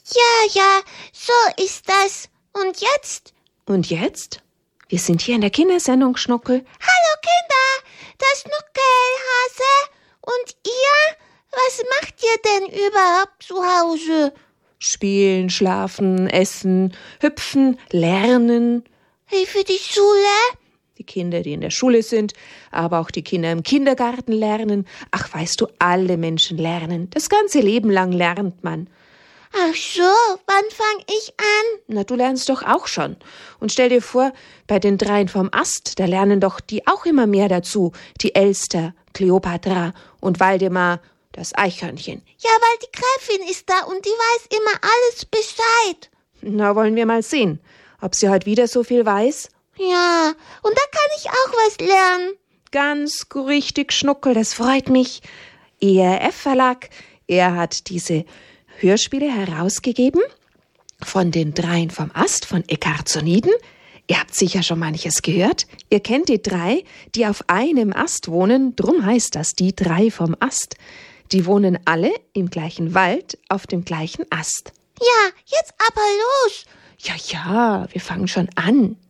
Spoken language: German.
Ja, so ist das. Und jetzt? Und jetzt? Wir sind hier in der Kindersendung, Schnuckel. Hallo Kinder, das Schnuckelhase. Und ihr? Was macht ihr denn überhaupt zu Hause? Spielen, schlafen, essen, hüpfen, lernen. Hey, für die Schule? Die Kinder, die in der Schule sind, aber auch die Kinder im Kindergarten lernen. Ach, weißt du, alle Menschen lernen. Das ganze Leben lang lernt man. Ach so, wann fange ich an? Na, du lernst doch auch schon. Und stell dir vor, bei den Dreien vom Ast, da lernen doch die auch immer mehr dazu. Die Elster, Kleopatra und Waldemar, das Eichhörnchen. Ja, weil die Gräfin ist da und die weiß immer alles Bescheid. Na, wollen wir mal sehen, ob sie heute wieder so viel weiß? Ja, und da kann ich auch was lernen. Ganz richtig, Schnuckel, das freut mich. ERF Verlag, er hat diese Hörspiele herausgegeben von den Dreien vom Ast, von Eckhard Soniden. Ihr habt sicher schon manches gehört. Ihr kennt die drei, die auf einem Ast wohnen. Drum heißt das die drei vom Ast. Die wohnen alle im gleichen Wald auf dem gleichen Ast. Ja, jetzt aber los. Ja, wir fangen schon an.